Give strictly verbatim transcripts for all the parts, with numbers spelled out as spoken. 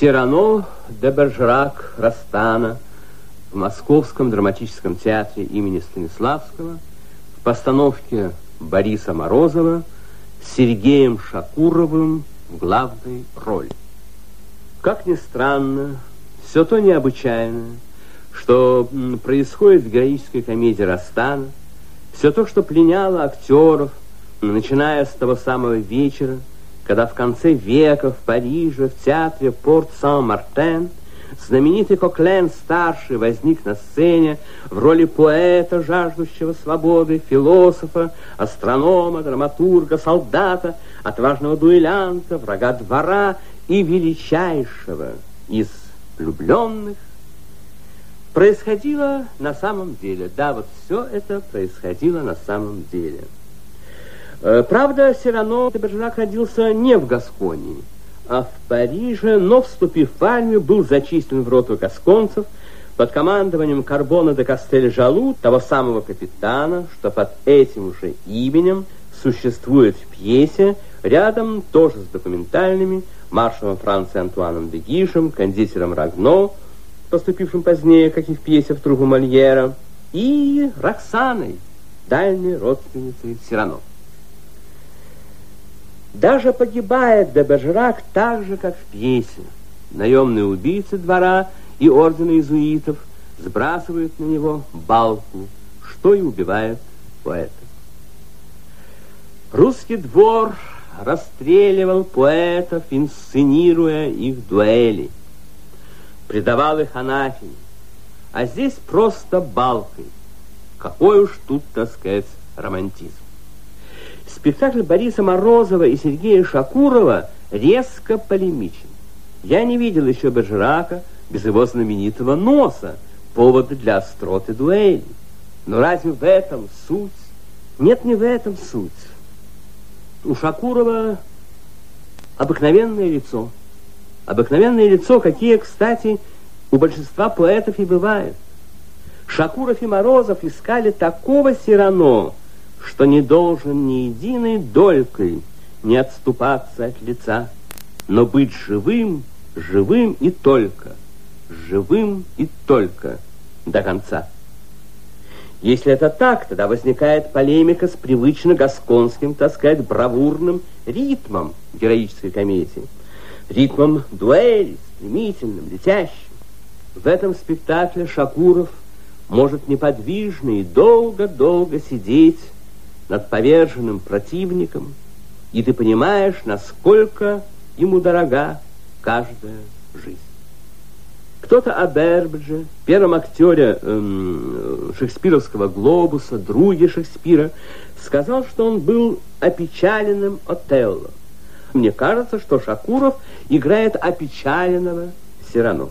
Сирано де Бержерак Растана в Московском драматическом театре имени Станиславского в постановке Бориса Морозова с Сергеем Шакуровым в главной роли. Как ни странно, все то необычайное, что происходит в героической комедии Растана, все то, что пленяло актеров, начиная с того самого вечера, когда в конце века в Париже, в театре Порт-Сан-Мартен, знаменитый Коклен-старший возник на сцене в роли поэта, жаждущего свободы, философа, астронома, драматурга, солдата, отважного дуэлянта, врага двора и величайшего из влюбленных, происходило на самом деле. Да, вот все это происходило на самом деле. Правда, Сирано де Бержерак родился не в Гасконии, а в Париже, но, вступив в армию, был зачислен в роту гасконцев под командованием Карбона де Кастель-Жалу, того самого капитана, что под этим же именем существует в пьесе, рядом тоже с документальными, маршалом Франции Антуаном де Гишем, кондитером Рагно, поступившим позднее, как и в пьесе в труппу Мольера, и Роксаной, дальней родственницей Сирано. Даже погибает де Бержерак так же, как в пьесе. Наемные убийцы двора и ордена иезуитов сбрасывают на него балку, что и убивает поэта. Русский двор расстреливал поэтов, инсценируя их дуэли, предавал их анафеме, а здесь просто балкой. Какой уж тут, так сказать, романтизм. Спектакль Бориса Морозова и Сергея Шакурова резко полемичен. Я не видел еще Бержерака без его знаменитого носа, повода для остроты дуэли. Но разве в этом суть? Нет, не в этом суть. У Шакурова обыкновенное лицо. Обыкновенное лицо, какие, кстати, у большинства поэтов и бывают. Шакуров и Морозов искали такого Сирано, что не должен ни единой долькой не отступаться от лица, но быть живым, живым и только, живым и только до конца. Если это так, тогда возникает полемика с привычно гасконским, так сказать, бравурным ритмом героической комедии, ритмом дуэли, стремительным, летящим. В этом спектакле Шакуров может неподвижно и долго-долго сидеть над поверженным противником, и ты понимаешь, насколько ему дорога каждая жизнь. Кто-то о Бербидже, первом актере эм, шекспировского «Глобуса», друге Шекспира, сказал, что он был опечаленным Отелло. Мне кажется, что Шакуров играет опечаленного Сирано.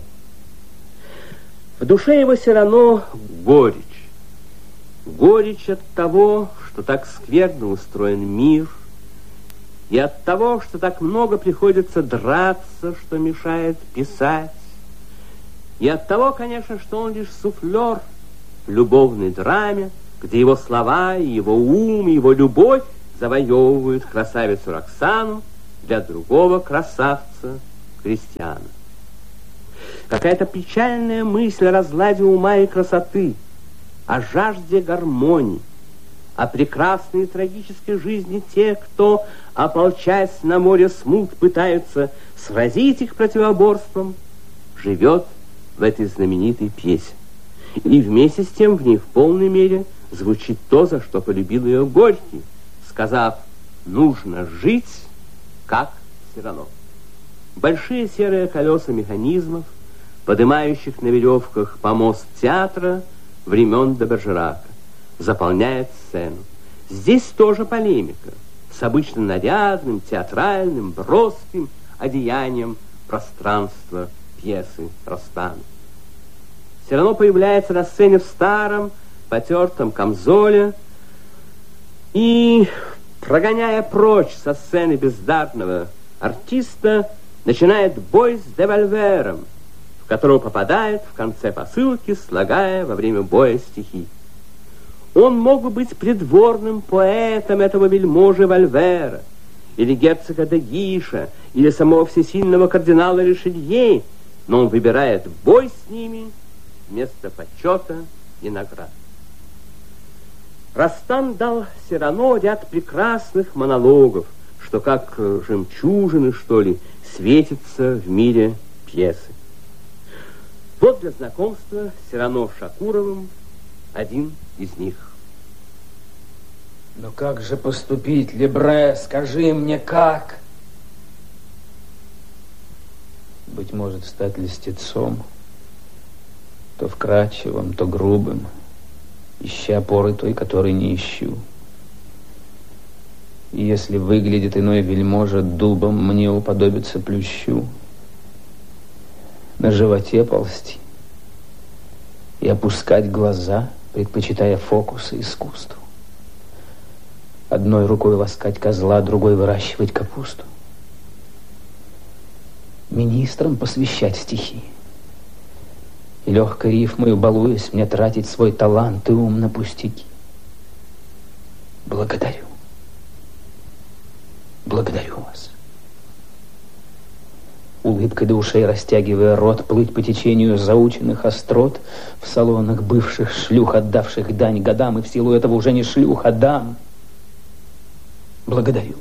В душе его Сирано горечь. Горечь от того, что так скверно устроен мир, и от того, что так много приходится драться, что мешает писать, и от того, конечно, что он лишь суфлер в любовной драме, где его слова, и его ум, и его любовь завоевывают красавицу Роксану для другого красавца Кристиана. Какая-то печальная мысль о разладе ума и красоты, о жажде гармонии, о прекрасной и трагической жизни тех, кто, ополчась на море смут, пытаются сразить их противоборством, живет в этой знаменитой пьесе. И вместе с тем в ней в полной мере звучит то, за что полюбил ее Горький, сказав: «Нужно жить, как Сирано». Большие серые колеса механизмов, поднимающих на веревках помост театра времен де Бержерака, заполняет сцену. Здесь тоже полемика с обычно нарядным, театральным, броским одеянием пространства пьесы Растана. Сирано появляется на сцене в старом, потертом камзоле и, прогоняя прочь со сцены бездарного артиста, начинает бой с девольвером, в которого попадает в конце посылки, слагая во время боя стихи. Он мог бы быть придворным поэтом этого вельможи Вольвера или герцога де Гиша, или самого всесильного кардинала Ришелье, но он выбирает бой с ними вместо почета и наград. Растан дал Сирано ряд прекрасных монологов, что как жемчужины, что ли, светится в мире пьесы. Вот для знакомства Сирано с Шакуровым один из них. Ну как же поступить, Лебре, скажи мне, как? Быть может, стать льстецом, то вкрадчивым, то грубым, ища опоры той, которой не ищу. И если выглядит иной вельможа дубом, мне уподобится плющу. На животе ползти и опускать глаза, предпочитая фокусы искусству. Одной рукой ласкать козла, другой выращивать капусту. Министрам посвящать стихи. И легкой рифмою, балуясь, мне тратить свой талант и ум на пустяки. Благодарю. Благодарю вас. Улыбкой до ушей растягивая рот, плыть по течению заученных острот в салонах бывших шлюх, отдавших дань годам, и в силу этого уже не шлюх, а дам. Благодарю.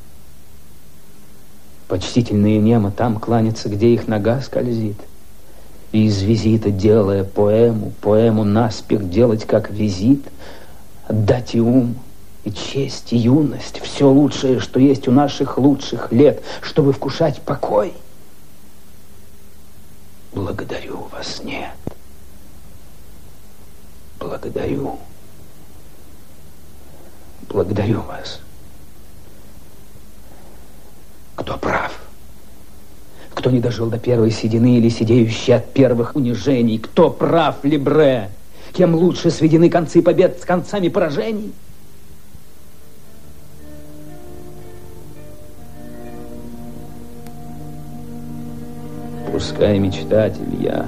Почтительные немо там кланяться, где их нога скользит. И из визита, делая поэму, поэму наспех делать как визит, отдать и ум, и честь, и юность, все лучшее, что есть у наших лучших лет, чтобы вкушать покой. Благодарю вас, нет. Благодарю. Благодарю вас. Кто прав? Кто не дожил до первой седины или сидеющий от первых унижений? Кто прав, Лебре? Кем лучше сведены концы побед с концами поражений? Пускай мечтатель я,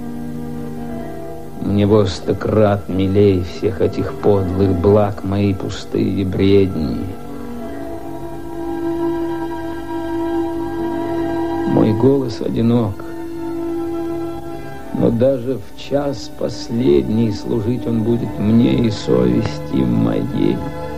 мне во сто крат милей всех этих подлых благ мои пустые бредни. Мой голос одинок, но даже в час последний служить он будет мне и совести моей.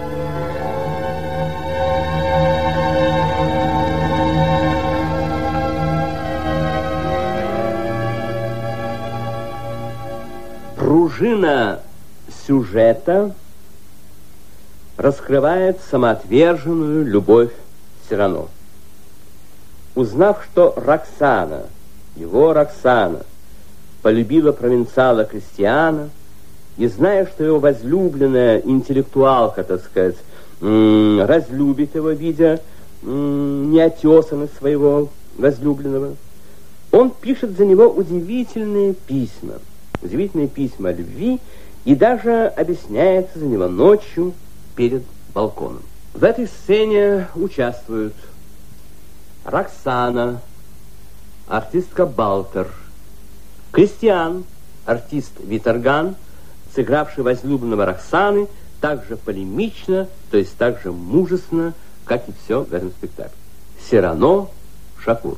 Пружина сюжета раскрывает самоотверженную любовь Сирано. Узнав, что Роксана, его Роксана, полюбила провинциала Кристиана, и зная, что его возлюбленная интеллектуалка, так сказать, разлюбит его, видя неотесанность своего возлюбленного, он пишет за него удивительные письма. Удивительные письма о любви, и даже объясняется за него ночью перед балконом. В этой сцене участвуют Роксана, артистка Балтер, Кристиан, артист Виторган, сыгравший возлюбленного Роксаны, также полемично, то есть так же мужественно, как и все в этом спектакле. Сирано, Шакуров.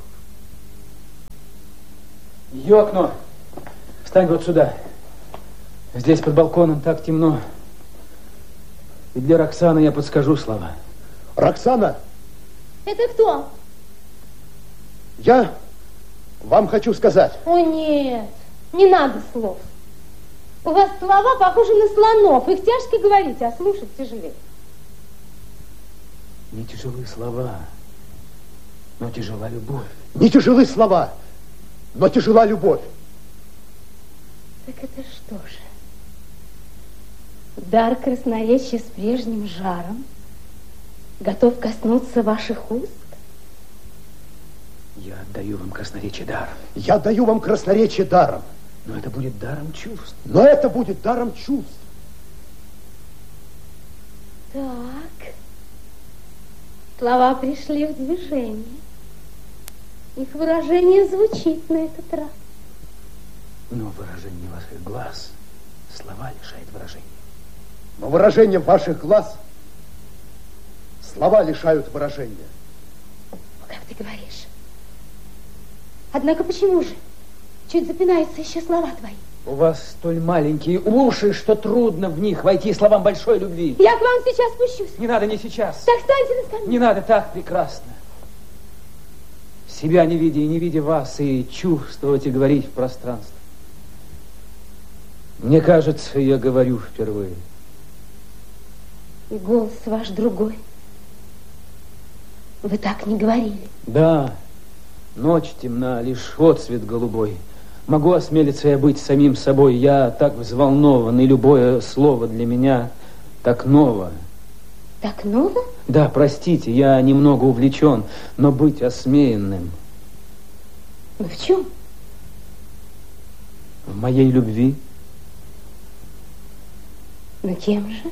Ёкно! Встань вот сюда. Здесь под балконом так темно. И для Роксаны я подскажу слова. Роксана! Это кто? Я вам хочу сказать. О, нет, не надо слов. У вас слова похожи на слонов. Их тяжко говорить, а слушать тяжелее. Не тяжелые слова, но тяжела любовь. Не тяжелы слова, но тяжела любовь. Так это что же? Дар красноречия с прежним жаром готов коснуться ваших уст? Я отдаю вам красноречие даром. Я даю вам красноречие даром. Но это будет даром чувств. Но это будет даром чувств. Так. Слова пришли в движение. Их выражение звучит на этот раз. Но выражение ваших глаз слова лишает выражения. Но выражение ваших глаз слова лишают выражения. ты говоришь? Однако почему же? Чуть запинаются еще слова твои. У вас столь маленькие уши, что трудно в них войти словам большой любви. Я к вам сейчас спущусь. Не надо, не сейчас. Так встаньте на скамью. Не надо, так прекрасно. Себя не видя и не видя вас, и чувствовать и говорить в пространство. Мне кажется, я говорю впервые. И голос ваш другой. Вы так не говорили. Да, ночь темна, лишь отсвет голубой. Могу осмелиться я быть самим собой. Я так взволнован, и любое слово для меня так ново. Так ново? Да, простите, я немного увлечен, но быть осмеянным. Ну в чем? В моей любви. Ну кем же?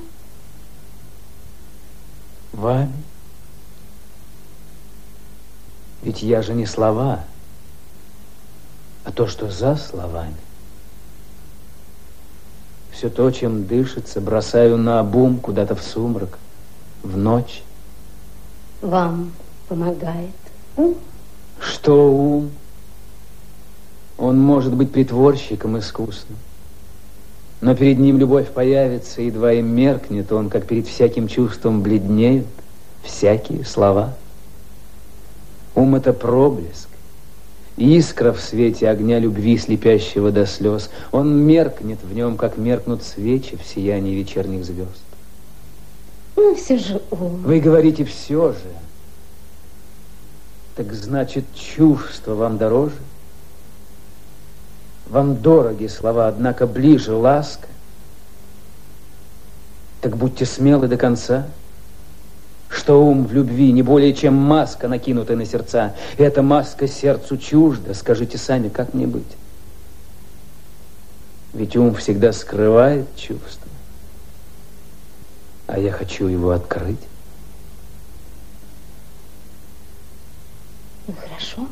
Вами. Ведь я же не слова, а то, что за словами. Все то, чем дышится, бросаю наобум куда-то в сумрак, в ночь. Вам помогает ум? Что ум? Он может быть притворщиком искусным, но перед ним любовь появится, едва им меркнет он, как перед всяким чувством бледнеют всякие слова. Ум — это проблеск, искра в свете огня любви, слепящего до слез. Он меркнет в нем, как меркнут свечи в сиянии вечерних звезд. Ну, все же ум. Вы говорите «все же». Так значит, чувство вам дороже? Вам дороги слова, однако ближе ласка? Так будьте смелы до конца. Что ум в любви не более чем маска, накинутая на сердца. И эта маска сердцу чужда. Скажите сами, как мне быть? Ведь ум всегда скрывает чувство, а я хочу его открыть. Ну, хорошо.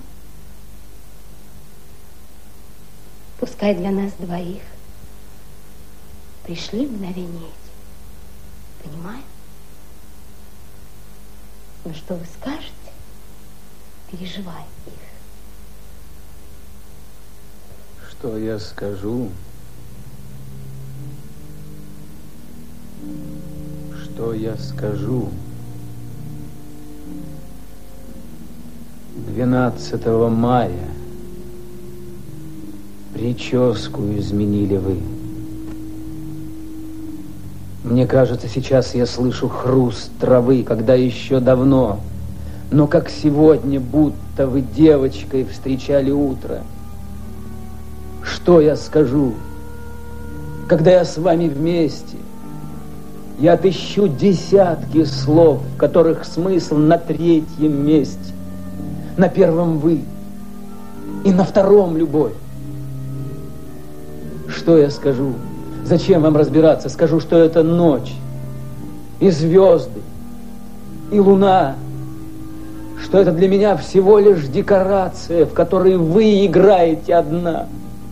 Пускай для нас двоих пришли мгновения эти. Понимаю? Но что вы скажете, переживая их? Что я скажу? Что я скажу? двенадцатого мая прическу изменили вы. Мне кажется, сейчас я слышу хруст травы, когда еще давно, но как сегодня, будто вы девочкой встречали утро. Что я скажу, когда я с вами вместе? Я отыщу десятки слов, в которых смысл на третьем месте. На первом вы, и на втором любовь. Что я скажу? Зачем вам разбираться? Скажу, что это ночь, и звезды, и луна, что это для меня всего лишь декорация, в которой вы играете одна.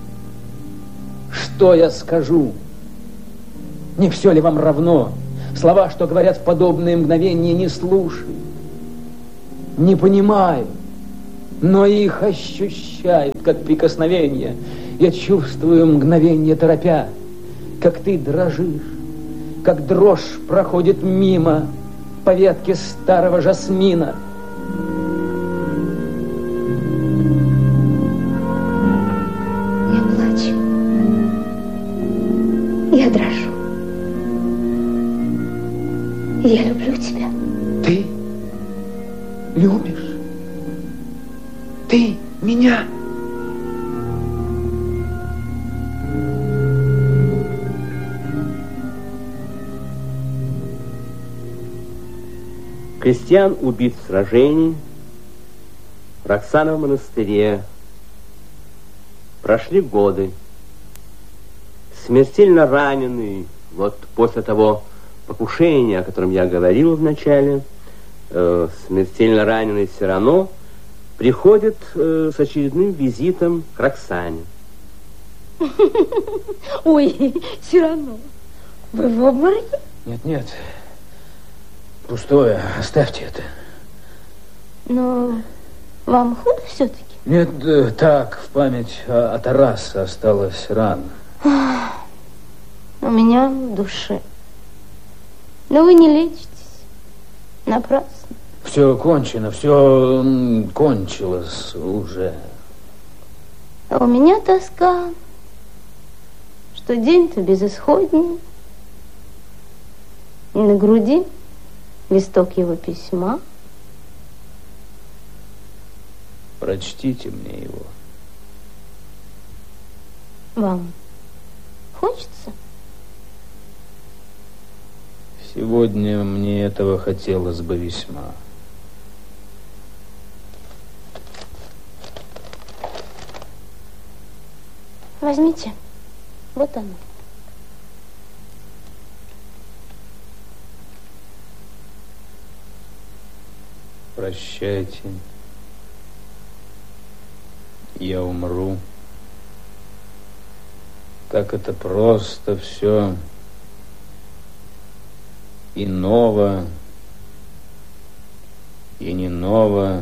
Что я скажу? Не все ли вам равно? Слова, что говорят в подобные мгновения, не слушаю, не понимаю, но их ощущают, как прикосновение. Я чувствую мгновение торопя, как ты дрожишь, как дрожь проходит мимо по ветке старого жасмина. Я плачу. Я дрожу. Я люблю тебя. Ты любишь? Ты меня? Крестьян убит в сражении, Роксана в монастыре. Прошли годы. Смертельно раненый, вот после того покушения, о котором я говорил в начале, э, смертельно раненый Сирано приходит э, с очередным визитом к Роксане. Ой, Сирано, вы в обмороке? Нет, нет. Пустое, оставьте это. Но Вам худо все-таки? Нет, э, так, в память о, о Тарасе осталась рана. У меня в душе. Но вы не лечитесь. Напрасно. Все кончено, все кончилось уже. А у меня тоска, что день-то безысходней. И на груди листок его письма. Прочтите мне его. Вам хочется? Сегодня мне этого хотелось бы весьма. Возьмите. Вот оно. Прощайте. Я умру. Как это просто все. И ново, и не ново.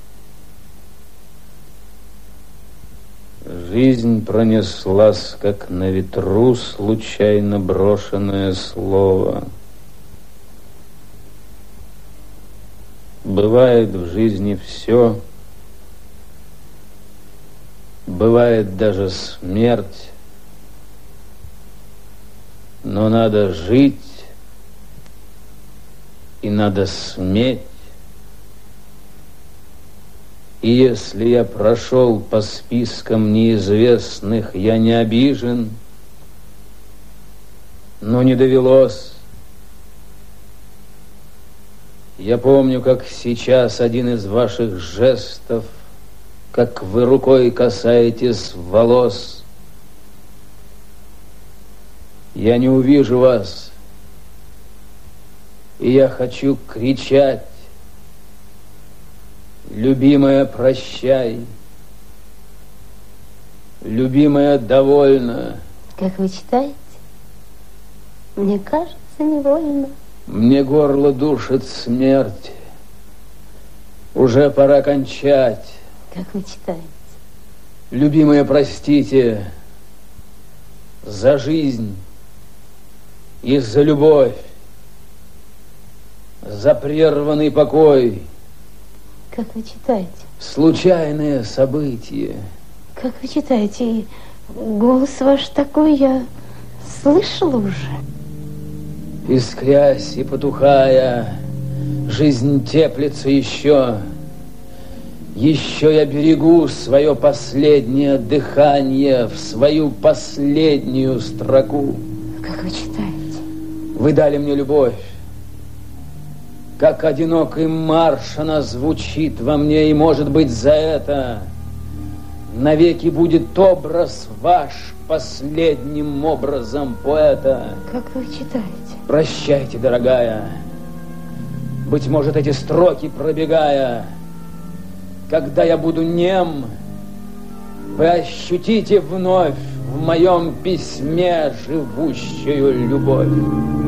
Жизнь пронеслась, как на ветру случайно брошенное слово. Бывает в жизни все, бывает даже смерть, но надо жить, и надо сметь. И если я прошел по спискам неизвестных, я не обижен, но не довелось. Я помню, как сейчас один из ваших жестов, как вы рукой касаетесь волос. Я не увижу вас, и я хочу кричать: любимая, прощай. Любимая, довольна. Как вы читаете? Мне кажется, невольно. Мне горло душит смерть. Уже пора кончать. Как вы читаете? Любимая, простите за жизнь и за любовь, за прерванный покой. Как вы читаете? Случайное событие. Как вы читаете? И голос ваш такой, я слышала уже. Искрясь и потухая, жизнь теплится еще. Еще я берегу свое последнее дыхание в свою последнюю строку. Как вы читаете? Вы дали мне любовь. Как одинокий марш она звучит во мне, и, может быть, за это навеки будет образ ваш последним образом поэта. Как вы читаете? Прощайте, дорогая. Быть может, эти строки пробегая, когда я буду нем, вы ощутите вновь в моем письме живущую любовь.